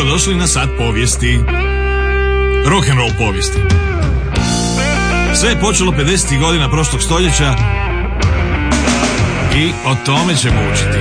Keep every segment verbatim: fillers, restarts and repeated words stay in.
Dobrodošli na Sat povijesti. Rock'n'roll povijesti. Sve je počelo pedesetih godina prošlog stoljeća i o tome ćemo učiti.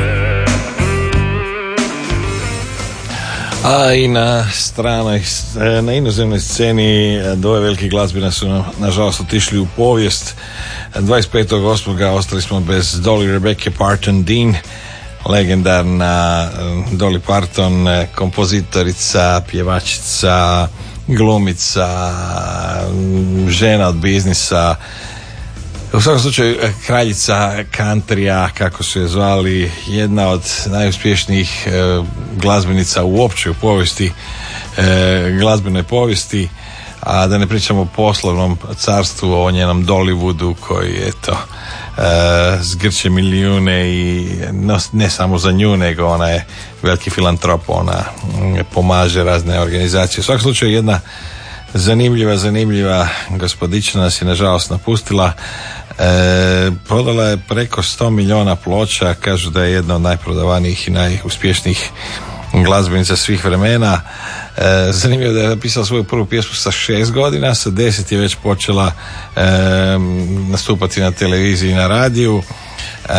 A i na stranoj, na inozemnoj sceni dvoje velike glazbina su nažalost otišli u povijest. dvadeset petog osmog ostali smo bez Dolly Rebecca Parton Dean, legendarna Dolly Parton, kompozitorica, pjevačica, glumica, žena od biznisa, u svakom slučaju kraljica countrya, kako su je zvali, jedna od najuspješnijih e, glazbenica uopće u povijesti, e, glazbenoj povijesti, a da ne pričamo o poslovnom carstvu, o njenom Dollywoodu koji eto e, zgrće milijune i no, ne samo za nju, nego ona je veliki filantrop, ona pomaže razne organizacije. U svakom slučaju jedna zanimljiva, zanimljiva gospodična nas je nažalost napustila. E, prodala je preko sto milijuna ploča, kažu da je jedna od najprodavanijih i najuspješnijih glazbenica svih vremena. E, zanimljivo da je napisala svoju prvu pjesmu sa šest godina, sa deset je već počela e, nastupati na televiziji i na radiju. E,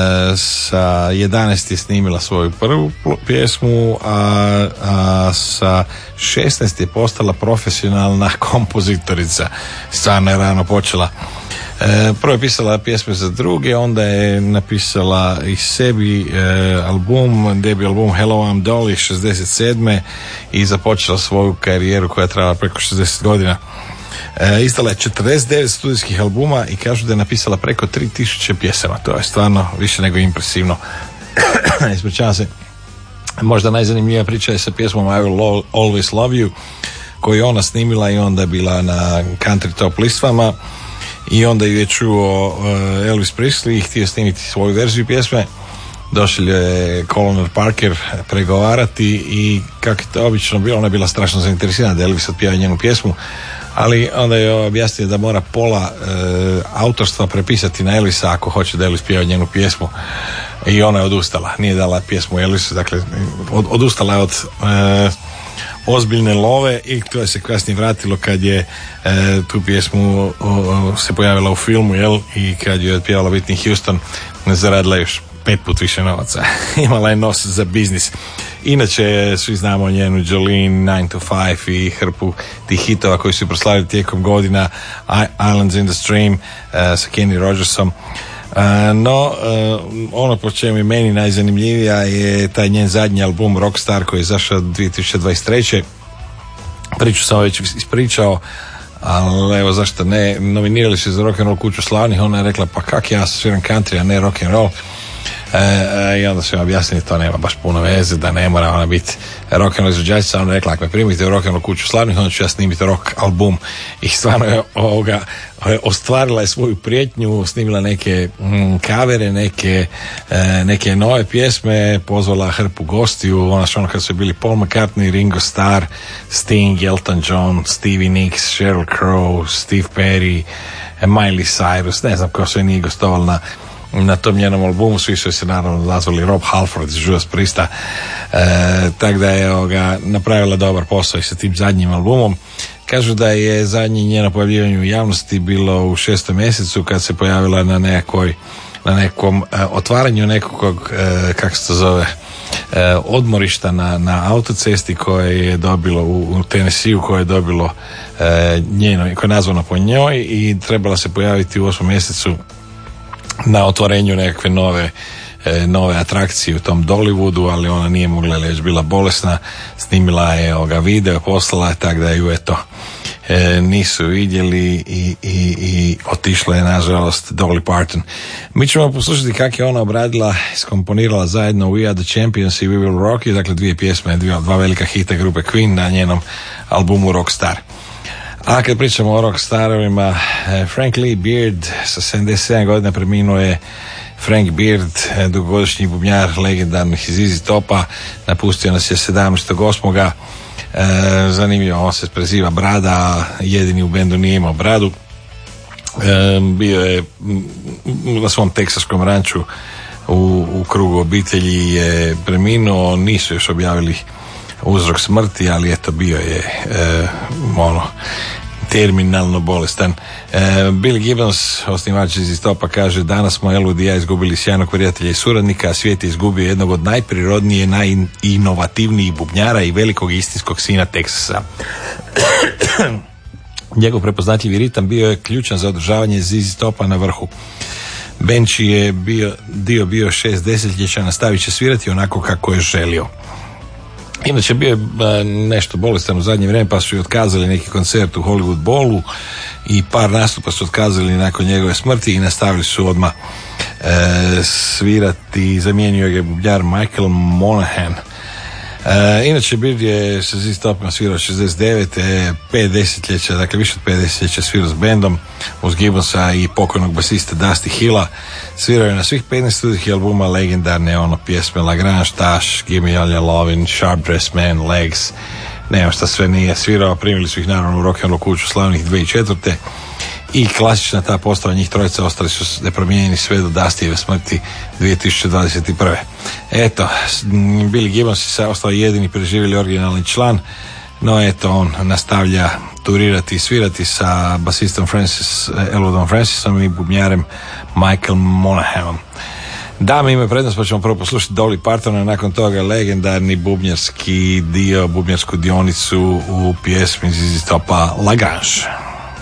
sa jedanaest je snimila svoju prvu pjesmu, a, a sa šesnaest je postala profesionalna kompozitorica. Stvarno je rano počela. E, prvo je pisala pjesme za druge, onda je napisala i sebi e, album, debi album Hello I'm Dolly šezdeset sedme i započela svoju karijeru koja je trajala preko šezdeset godina. E, izdala je četrdeset devet studijskih albuma i kažu da je napisala preko tri tisuće pjesama. To je stvarno više nego impresivno. Ispričavam se. Možda najzanimljivija priča je sa pjesmom I Will Always Love You, koju je ona snimila i onda je bila na country top listvama. I onda ju je čuo uh, Elvis Presley i htio snimiti svoju verziju pjesme. Došao je Colonel Parker pregovarati i kako je to obično bilo, ona je bila strašno zainteresirana da Elvis otpjeva njenu pjesmu, ali onda je objasnio da mora pola uh, autorstva prepisati na Elvisa ako hoće da Elvis pjeva njenu pjesmu, i ona je odustala, nije dala pjesmu Elvisu, dakle od, odustala je od uh, ozbiljne love i to je se kasnije vratilo kad je e, tu pjesmu o, o, se pojavila u filmu, jel, i kad je otpjevala Whitney Houston, zaradila još pet put više novaca. Imala je nos za biznis. Inače svi znamo njenu Jolene, nine to five i hrpu tih hitova koji su proslavili tijekom godina, Islands in the Stream e, sa Kenny Rogersom. Uh, no, uh, ono po čemu je meni najzanimljivija je taj njen zadnji album Rockstar koji je izašao dvije tisuće dvadeset treće. Priču sam već ispričao, ali evo zašto ne, nominirali su za Rock'n'Roll kuću slavnih, ona je rekla pa kak ja sviram country, a ne rock'n'roll. E, e, i onda su im objasnili to nema baš puno veze, da ne mora ona biti rock'n'roll izvođačica. Ona je rekla ako me primite u Rock'n'Roll kuću slavnih, onda ću ja snimiti rock album. I stvarno je ovoga, ostvarila je svoju prijetnju, snimila neke mm, kavere, neke, e, neke nove pjesme, pozvala hrpu gostiju, ona što ono kad su bili Paul McCartney, Ringo Starr, Sting, Elton John, Stevie Nicks, Sheryl Crow, Steve Perry, Miley Cyrus, ne znam ko sve nije gostovali na na tom njenom albumu. Svi su se naravno nazvali Rob Halford iz Judas Priesta, e, tako da je ovoga, napravila dobar posao i sa tim zadnjim albumom. Kažu da je zadnje njeno pojavljivanje u javnosti bilo u šestom mjesecu kad se pojavila na nekoj na nekom e, otvaranju nekog e, kako se to zove e, odmorišta na, na autocesti koje je dobilo u, u Tennessee, koje je dobilo e, njeno, koje je nazvano po njoj i trebala se pojaviti u osmom mjesecu na otvorenju nekakve nove e, nove atrakcije u tom Dollywoodu, ali ona nije mogla jer je već bila bolesna. Snimila je ovoga video, poslala je, tako da ju eto e, nisu vidjeli i, i, i otišla je nažalost Dolly Parton. Mi ćemo poslušati kako je ona obradila, iskomponirala zajedno We Are The Champions i We Will Rock You, dakle dvije pjesme, dvije, dva velika hita grupe Queen na njenom albumu Rockstar. A kad pričamo o rockstarovima, Frank Lee Beard sa sedamdeset sedam godina preminuo je. Frank Beard, dugogodišnji bubnjar legendarnih iz Z Z Topa, napustio nas je sedamnaestog osmog E, zanimljivo, on se preziva Brada, jedini u bendu nije imao bradu. E, bio je na svom teksaškom ranču u, u krugu obitelji je preminuo, nisu još objavili u, uzrok smrti, ali eto bio je e, ono terminalno bolestan. E, Bill Gibbons, osnivač Z Z Topa, kaže: danas smo Elwood i ja izgubili sjajnog prijatelja i suradnika, a svijet je izgubio jednog od najprirodnije, najinovativnijih bubnjara i velikog istinskog sina Teksasa. Njegov prepoznatljivi ritam bio je ključan za održavanje Z Z Topa na vrhu. Benči je bio, dio bio šest desetljeća, nastavit će svirati onako kako je želio. Inače bio je nešto bolestan u zadnje vrijeme, pa su i otkazali neki koncert u Hollywood Bowlu i par nastupa su otkazali nakon njegove smrti i nastavili su odmah e, svirati. Zamijenio je bubnjar Michael Monahan. E, inače Bill je sa Z Z Topima svirao šezdeset devete pet desetljeća, dakle više od pet desetljeća svirao s bendom uz Gibbonsa i pokojnog basista Dusty Hilla. Svirao je na svih petnaest studijskih albuma legendarne ono pjesme Lagrange, Tash, Gimme All Your Lovin', Sharp Dressed Man, Legs, nema šta sve nije svirao. Primili su ih naravno u rock'n'roll kuću slavnih dvije tisuće četvrte i klasična ta postava njih trojica ostali su nepromijenjeni sve do Dustyjeve smrti dvije tisuće dvadeset prve. Eto, Billy Gibbons je ostao jedini preživjeli originalni član, no eto on nastavlja turirati i svirati sa basistom Francis, Elwoodom Francisom i bubnjarem Michael Monahanom. Dame imaju prednost, pa ćemo prvo poslušati Dolly Partona, nakon toga legendarni bubnjarski dio, bubnjarsku dionicu u pjesmi Z Z Topa Lagrange.